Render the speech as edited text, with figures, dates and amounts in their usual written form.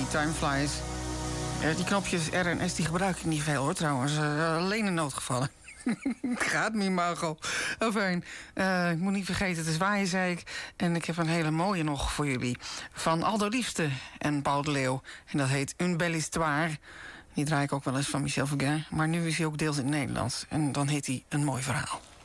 Time Flies. Die knopjes R en S die gebruik ik niet veel, hoor, trouwens. Alleen in noodgevallen. Gaat me, Margot. Enfin, ik moet niet vergeten, het is waaien, zei ik. En ik heb een hele mooie nog voor jullie. Van Aldo Liefste en Paul de Leeuw. En dat heet Une belle histoire. Die draai ik ook wel eens van Michel Fugain. Maar nu is hij ook deels in het Nederlands. En dan heet hij Een mooi verhaal.